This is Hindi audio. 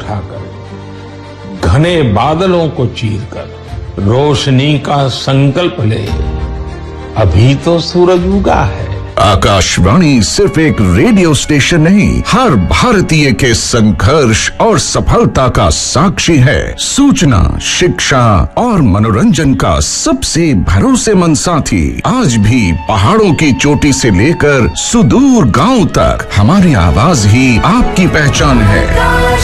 उठाकर घने बादलों को चीरकर रोशनी का संकल्प ले। अभी तो सूरज उगा है। आकाशवाणी सिर्फ एक रेडियो स्टेशन नहीं, हर भारतीय के संघर्ष और सफलता का साक्षी है। सूचना, शिक्षा और मनोरंजन का सबसे भरोसेमंद साथी। आज भी पहाड़ों की चोटी से लेकर सुदूर गांव तक हमारी आवाज ही आपकी पहचान है।